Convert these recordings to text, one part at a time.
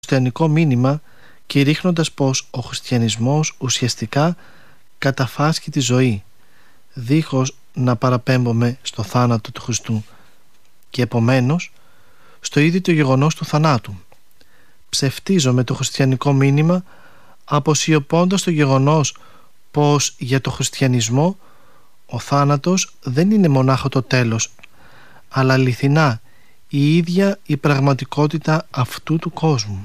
χριστιανικό μήνυμα, κηρύχνοντας πως ο χριστιανισμός ουσιαστικά καταφάσκει τη ζωή, δίχως να παραπέμπουμε στο θάνατο του Χριστού και επομένως στο ίδιο το γεγονός του θανάτου. Ψευτίζομαι το χριστιανικό μήνυμα αποσιωπώντας το γεγονός πως για το χριστιανισμό ο θάνατος δεν είναι μονάχα το τέλος, αλλά αληθινά η ίδια η πραγματικότητα αυτού του κόσμου.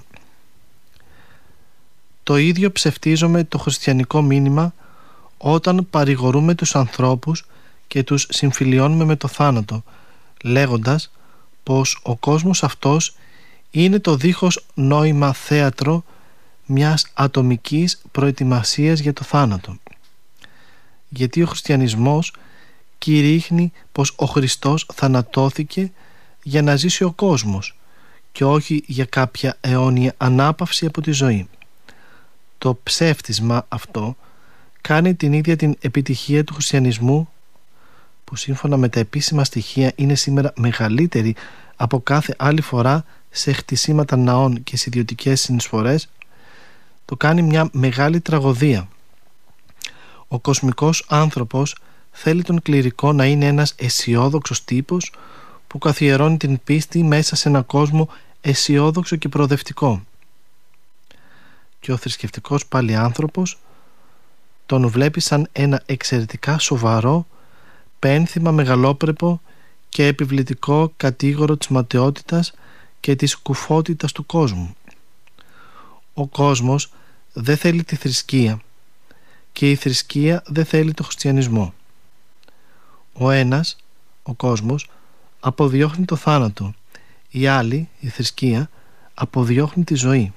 Το ίδιο ψευτίζομαι το χριστιανικό μήνυμα όταν παρηγορούμε τους ανθρώπους και τους συμφιλιώνουμε με το θάνατο, λέγοντας πως ο κόσμος αυτός είναι το δίχως νόημα θέατρο μιας ατομικής προετοιμασίας για το θάνατο. Γιατί ο χριστιανισμός κηρύχνει πως ο Χριστός θανατώθηκε για να ζήσει ο κόσμος και όχι για κάποια αιώνια ανάπαυση από τη ζωή. Το ψεύτισμα αυτό κάνει την ίδια την επιτυχία του χριστιανισμού, που σύμφωνα με τα επίσημα στοιχεία είναι σήμερα μεγαλύτερη από κάθε άλλη φορά σε χτισήματα ναών και σε ιδιωτικές συνεισφορές, το κάνει μια μεγάλη τραγωδία. Ο κοσμικός άνθρωπος θέλει τον κληρικό να είναι ένας αισιόδοξος τύπος που καθιερώνει την πίστη μέσα σε έναν κόσμο αισιόδοξο και προοδευτικό. Και ο θρησκευτικός πάλι άνθρωπος τον βλέπει σαν ένα εξαιρετικά σοβαρό, πένθυμα μεγαλόπρεπο και επιβλητικό κατήγορο της ματαιότητας και της κουφότητας του κόσμου. Ο κόσμος δεν θέλει τη θρησκεία και η θρησκεία δεν θέλει το χριστιανισμό. Ο ένας, ο κόσμος, αποδιώχνει το θάνατο, η άλλη, η θρησκεία, αποδιώχνει τη ζωή.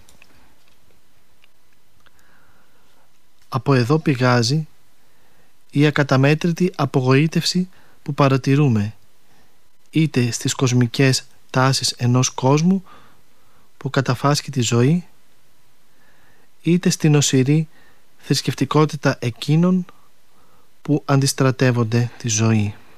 Από εδώ πηγάζει η ακαταμέτρητη απογοήτευση που παρατηρούμε είτε στις κοσμικές τάσεις ενός κόσμου που καταφάσκει τη ζωή, είτε στην οσηρή θρησκευτικότητα εκείνων που αντιστρατεύονται τη ζωή.